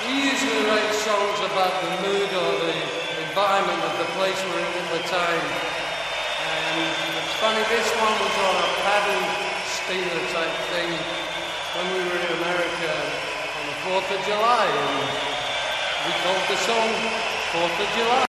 He usually writes songs about the mood or the environment of the place we're in at the time. It's funny, this one was on a paddle steamer type thing when we were in America on the 4th of July. And we called the song 4th of July.